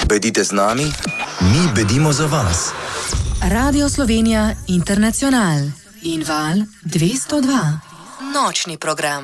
Bedite z nami, mi bedimo za vas. Radio Slovenija International in Val 202. Nočni program.